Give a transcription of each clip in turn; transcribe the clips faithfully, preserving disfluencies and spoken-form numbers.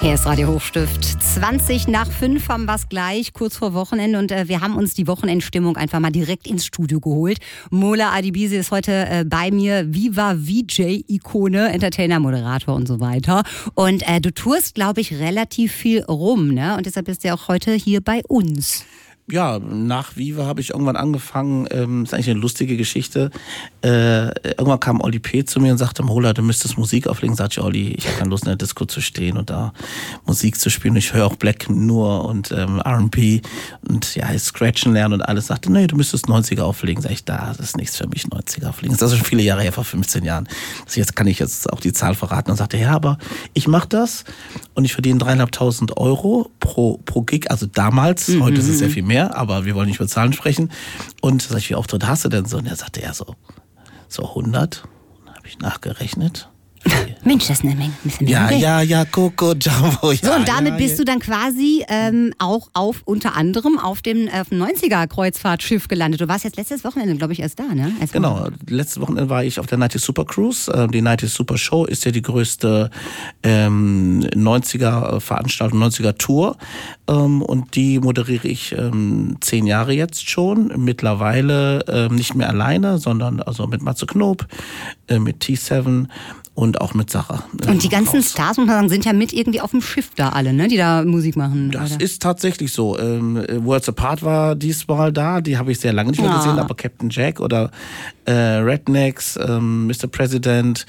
Hier ist Radio Hochstift. zwanzig nach fünf haben wir es gleich, kurz vor Wochenende. Und äh, wir haben uns die Wochenendstimmung einfach mal direkt ins Studio geholt. Mola Adebisi ist heute äh, bei mir. Viva V J-Ikone, Entertainer, Moderator und so weiter. Und äh, du tourst, glaube ich, relativ viel rum, ne? Und deshalb bist du auch heute hier bei uns. Ja, nach Viva habe ich irgendwann angefangen, ähm, ist eigentlich eine lustige Geschichte. Äh, irgendwann kam Oli P. zu mir und sagte, Mola, du müsstest Musik auflegen. Sagte ich, Oli, ich habe keine Lust in der Disco zu stehen und da Musik zu spielen. Ich höre auch Black nur und ähm, R and B und ja, Scratchen lernen und alles. Sagte, nee, du müsstest neunziger auflegen. Sag ich, da, das ist nichts für mich, neunziger auflegen. Das ist also schon viele Jahre her, vor fünfzehn Jahren. Also jetzt kann ich jetzt auch die Zahl verraten. Und sagte, ja, aber ich mache das und ich verdiene dreieinhalbtausend Euro pro, pro Gig. Also damals, mhm. heute ist es sehr viel mehr. Mehr, aber wir wollen nicht über Zahlen sprechen. Und sag ich, wie Auftritte hast du denn so? Und er sagte, ja, so, so hundert. Dann habe ich nachgerechnet. Mensch, das ist eine Menge. Ein ja, Geld. ja, ja, Coco Jumbo. Ja, so, und damit ja, bist ja. du dann quasi ähm, auch auf, unter anderem auf dem, auf dem neunziger-Kreuzfahrtschiff gelandet. Du warst jetzt letztes Wochenende, glaube ich, erst da, ne? Als genau, Woche. letztes Wochenende war ich auf der neunzig Super Cruise. Die neunzig Super Show ist ja die größte ähm, neunziger-Veranstaltung, neunziger-Tour. Ähm, und die moderiere ich ähm, zehn Jahre jetzt schon. Mittlerweile ähm, nicht mehr alleine, sondern also mit Matze Knob, äh, mit T sieben und auch mit Sarah. Und die ganzen raus. Stars, muss man sagen, sind ja mit irgendwie auf dem Schiff da alle, ne? Die da Musik machen. Das oder? ist tatsächlich so. Ähm, Worlds Apart war diesmal da, die habe ich sehr lange nicht mehr Ja. gesehen, aber Captain Jack oder äh, Rednecks, ähm, Mister President,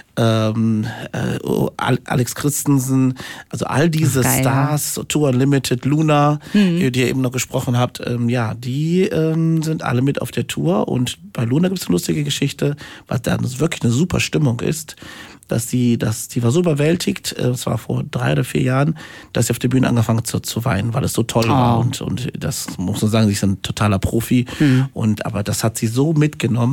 ähm, äh, Alex Christensen, also all diese Geil, Stars, ja. Tour Unlimited, Luna, mhm. die ihr eben noch gesprochen habt, ähm, ja, die ähm, sind alle mit auf der Tour. Und bei Luna gibt es eine lustige Geschichte, was da wirklich eine super Stimmung ist. Dass die, dass die war so überwältigt, es war vor drei oder vier Jahren, dass sie auf der Bühne angefangen hat zu, zu weinen, weil es so toll oh. war. Und, und das muss man sagen, sie ist ein totaler Profi. Mhm. Und, aber das hat sie so mitgenommen.